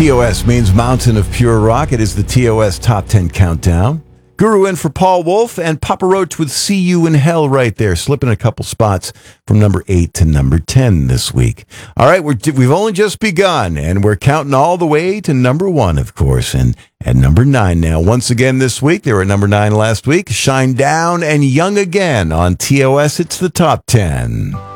TOS means Mountain of Pure Rock. It is the TOS Top 10 Countdown. Guru in for Paul Wolf, and Papa Roach with See You in Hell right there, slipping a couple spots from number 8 to number 10 this week. All right, we've only just begun, and we're counting all the way to number 1, of course, and at number 9 now. Once again this week, they were at number 9 last week. Shine Down and Young Again on TOS. It's the Top 10.